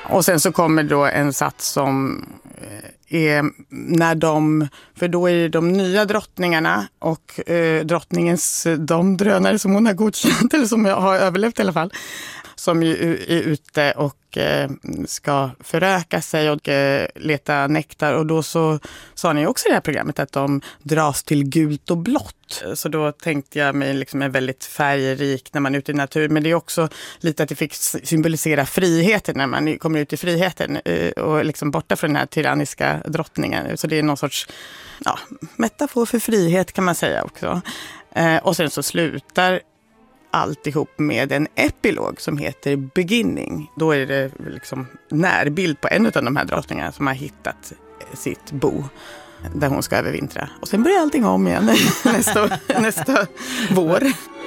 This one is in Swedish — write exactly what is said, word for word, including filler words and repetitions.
Och sen så kommer då en sats som är när de, för då är det de nya drottningarna och eh, drottningens de drönare som hon har godkänt, eller som har överlevt i alla fall, som ju är ute och eh, ska föröka sig och eh, leta nektar. Och då så sa ni också i det här programmet att de dras till gult och blått. Så då tänkte jag mig liksom är väldigt färgrik när man är ute i naturen. Men det är också lite att det fick symbolisera friheten när man kommer ut i friheten eh, och liksom borta från den här tyranniska drottningen. Så det är någon sorts ja, metafor för frihet kan man säga också. Eh, och sen så slutar alltihop med en epilog som heter Beginning. Då är det liksom närbild på en av de här drottningarna som har hittat sitt bo där hon ska övervintra. Och sen börjar allting om igen nästa, nästa vår.